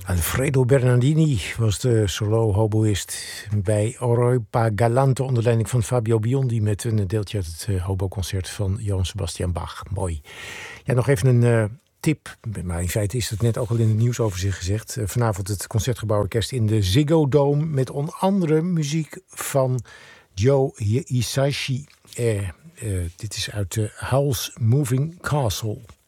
Alfredo Bernardini was de solo-hoboïst bij Europa Galante onder leiding van Fabio Biondi met een deeltje uit het hoboconcert van Johann Sebastian Bach. Mooi. Ja, nog even een tip, maar in feite is het net ook al in het nieuwsoverzicht gezegd. Vanavond het Concertgebouworkest in de Ziggo Dome met onder andere muziek van Joe Hisaishi. Dit is uit Howl's Moving Castle.